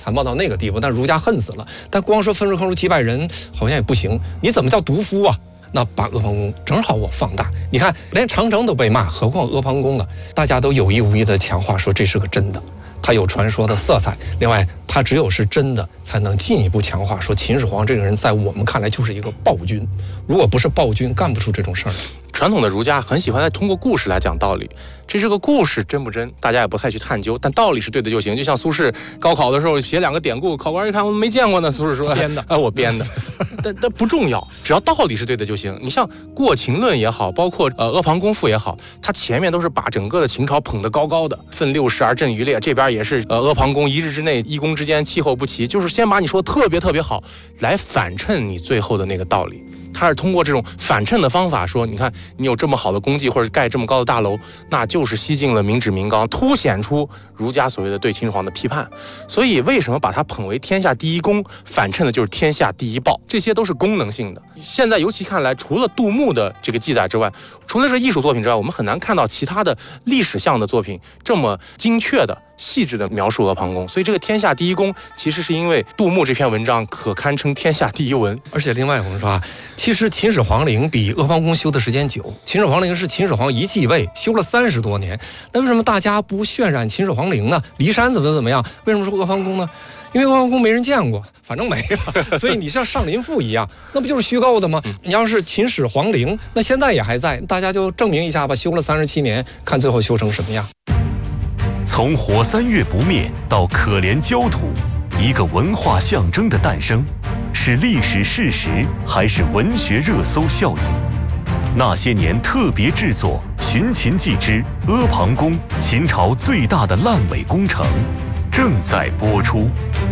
残暴到那个地步，但儒家恨死了。但光说焚书坑儒几百人好像也不行，你怎么叫毒夫啊？那把阿房宫正好我放大，你看连长城都被骂，何况阿房宫了？大家都有意无意的强化说这是个真的，它有传说的色彩。另外，它只有是真的，才能进一步强化说秦始皇这个人在我们看来就是一个暴君。如果不是暴君，干不出这种事儿来。 传统的儒家很喜欢通过故事来讲道理，这个故事真不真，大家也不太去探究，但道理是对的就行。就像苏轼高考的时候写2个典故，考官一看我没见过呢，苏轼说编的， 我编的，但不重要，只要道理是对的就行。你像《过秦论》也好，包括《阿房宫赋》也好，它前面都是把整个的秦朝捧得高高的，奋六世而震于列，这边也是阿房宫一日之内一宫之间气候不齐，就是先把你说特别特别好，来反衬你最后的那个道理。他是通过这种反衬的方法说，你看你有这么好的功绩或者盖这么高的大楼，那就是西晋了民脂民膏，凸显出儒家所谓的对秦始皇的批判。所以为什么把它捧为天下第一公，反衬的就是天下第一暴，这些都是功能性的。现在尤其看来，除了杜牧的这个记载之外，除了是艺术作品之外，我们很难看到其他的历史向的作品这么精确的细致的描述阿房宫。所以这个天下第一公其实是因为杜牧这篇文章可堪称天下第一文。 而且另外我们说啊，其实秦始皇陵比阿房宫修的时间久，秦始皇陵是秦始皇一继位修了30多年，那为什么大家不渲染秦始皇陵呢？骊山怎么样？为什么说阿房宫呢？因为阿房宫没人见过，反正没了，所以你像上林赋一样，那不就是虚构的吗？你要是秦始皇陵，那现在也还在，大家就证明一下吧，修了37年，看最后修成什么样。 从火3月不灭到可怜焦土，一个文化象征的诞生，是历史事实还是文学热搜效应？那些年特别制作《寻秦记之阿房宫》，秦朝最大的烂尾工程，正在播出。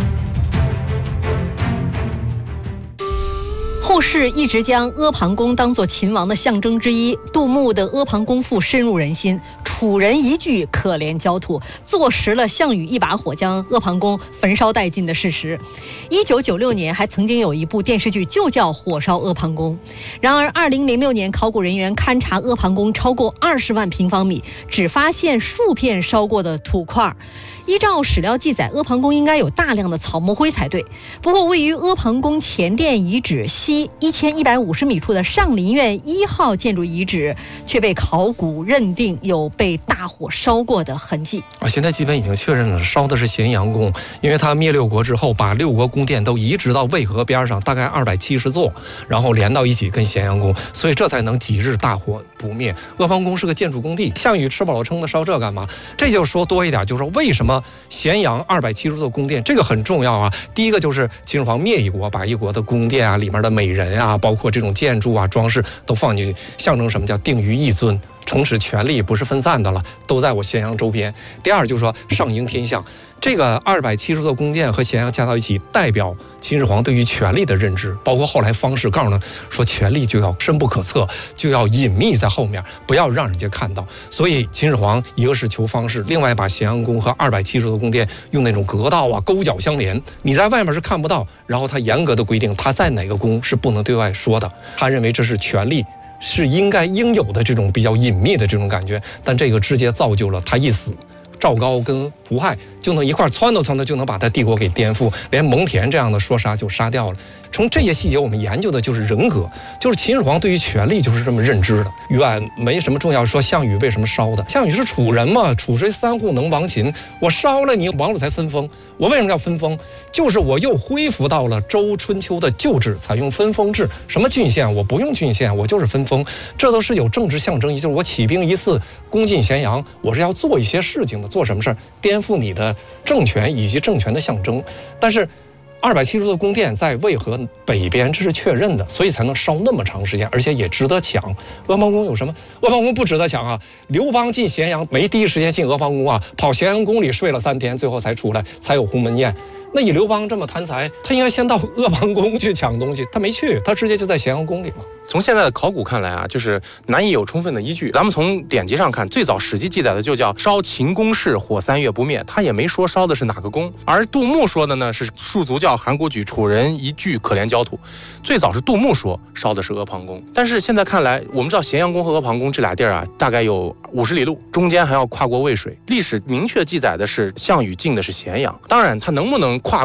后世一直将阿房宫当作秦王的象征之一，杜牧的《阿房宫赋》深入人心，楚人一句可怜焦土，坐实了项羽一把火将阿房宫焚烧殆尽的事实。1996年还曾经有一部电视剧就叫《火烧阿房宫》。然而2006年考古人员勘察阿房宫超过20万平方米，只发现数片烧过的土块。依照史料记载，阿房宫应该有大量的草木灰才对。不过位于阿房宫前殿遗址西1150米处的上林苑1号建筑遗址却被考古认定有被大火烧过的痕迹。 现在基本已经确认了，烧的是咸阳宫，因为他灭六国之后，把六国宫殿都移植到渭河边上，大概270座，然后连到一起跟咸阳宫，所以这才能几日大火不灭。阿房宫是个建筑工地，项羽吃饱了撑的烧这干嘛？这就说多一点，就是说为什么咸阳270座宫殿，这个很重要啊。第一个就是秦始皇灭一国，把一国的宫殿啊、里面的美人啊，包括这种建筑啊、装饰都放进去，象征什么叫定于一尊，从此权力不是分散的了，都在我咸阳周边。第二就是说上迎天象，这个270座宫殿和咸阳加到一起，代表秦始皇对于权力的认知，包括后来方士告诉呢，说权力就要深不可测，就要隐秘在后面，不要让人家看到。所以秦始皇一个是求方士，另外把咸阳宫和270座宫殿用那种阁道啊勾角相连，你在外面是看不到，然后他严格的规定他在哪个宫是不能对外说的，他认为这是权力是应有的这种比较隐秘的这种感觉，但这个直接造就了他一死，赵高跟胡亥就能一块撺掇就能把他帝国给颠覆，连蒙恬这样的说杀就杀掉了。从这些细节我们研究的就是人格，就是秦始皇对于权力就是这么认知的，远没什么重要。说项羽为什么烧的？项羽是楚人嘛，楚虽3户能亡秦，我烧了你王鲁才分封。我为什么要分封？就是我又恢复到了周春秋的旧制，采用分封制。什么郡县？我不用郡县，我就是分封。这都是有政治象征意义，就是我起兵一次攻进咸阳，我是要做一些事情的。做什么事儿？颠覆你的政权以及政权的象征。但是270座宫殿在渭河北边，这是确认的，所以才能烧那么长时间，而且也值得抢。阿房宫有什么？阿房宫不值得抢啊！刘邦进咸阳没第一时间进阿房宫啊，跑咸阳宫里睡了3天，最后才出来，才有鸿门宴。那以刘邦这么贪财，他应该先到阿房宫去抢东西，他没去，他直接就在咸阳宫里了。 从现在的考古看来啊，就是难以有充分的依据。咱们从典籍上看，最早史记记载的就叫烧秦宫室，火3月不灭，他也没说烧的是哪个宫。而杜牧说的呢是戍卒教函谷举，楚人一句可怜焦土。最早是杜牧说烧的是阿房宫，但是现在看来，我们知道咸阳宫和阿房宫这俩地儿啊，大概有50里路，中间还要跨过渭水。历史明确记载的是项羽进的是咸阳，当然他能不能跨